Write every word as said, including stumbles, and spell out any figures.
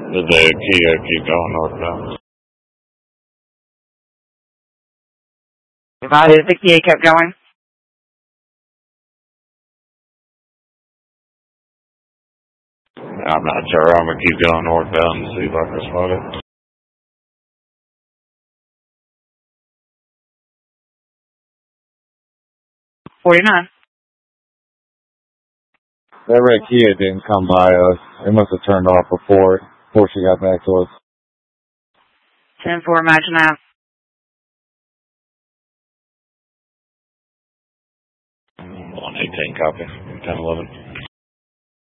The Kia keep going northbound. Divided, the Kia kept going. I'm not sure. I'm gonna keep going northbound and see if I can spot it. forty-nine. That red Kia didn't come by us. It must have turned off before before she got back to us. ten four, imagine that. one eighteen copy. ten eleven.